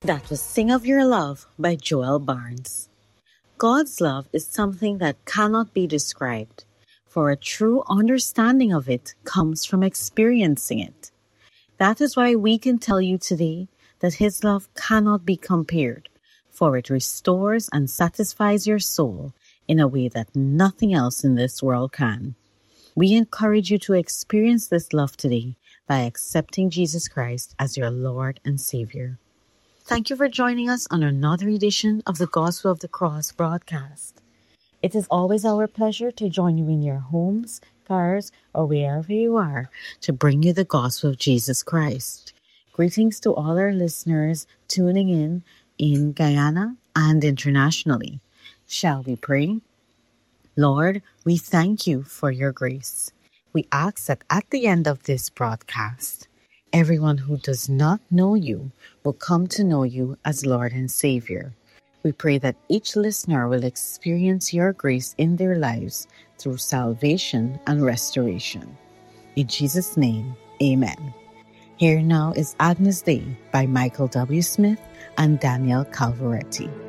That was Sing of Your Love by Joel Barnes. God's love is something that cannot be described, for a true understanding of it comes from experiencing it. That is why we can tell you today that His love cannot be compared, for it restores and satisfies your soul in a way that nothing else in this world can. We encourage you to experience this love today by accepting Jesus Christ as your Lord and Savior. Thank you for joining us on another edition of the Gospel of the Cross broadcast. It is always our pleasure to join you in your homes, cars, or wherever you are to bring you the Gospel of Jesus Christ. Greetings to all our listeners tuning in Guyana and internationally. Shall we pray? Lord, we thank you for your grace. We ask that at the end of this broadcast, everyone who does not know you will come to know you as Lord and Savior. We pray that each listener will experience your grace in their lives through salvation and restoration. In Jesus' name, amen. Here now is Agnus Dei by Michael W. Smith and Daniel Calvaretti.